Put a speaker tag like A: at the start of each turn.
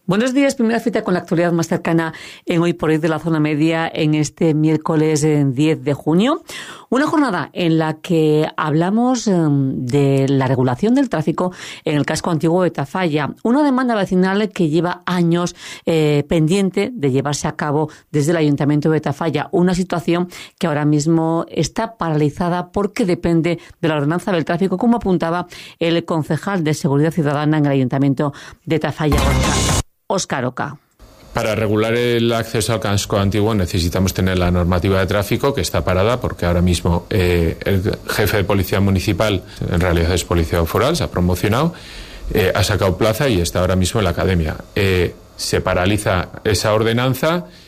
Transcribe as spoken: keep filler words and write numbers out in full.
A: Buenos días, primera cita con la actualidad más cercana en Hoy por Hoy de la Zona Media en este miércoles diez de junio. Una jornada en la que hablamos de la regulación del tráfico en el casco antiguo de Tafalla. Una demanda vecinal que lleva años eh, pendiente de llevarse a cabo desde el Ayuntamiento de Tafalla. Una situación que ahora mismo está paralizada porque depende de la ordenanza del tráfico, como apuntaba el concejal de Seguridad Ciudadana en el Ayuntamiento de Tafalla, Óscar Oca.
B: Para regular el acceso al casco antiguo necesitamos tener la normativa de tráfico, que está parada porque ahora mismo eh, el jefe de policía municipal, en realidad es policía foral, se ha promocionado, eh, ha sacado plaza y está ahora mismo en la academia. Eh, se paraliza esa ordenanza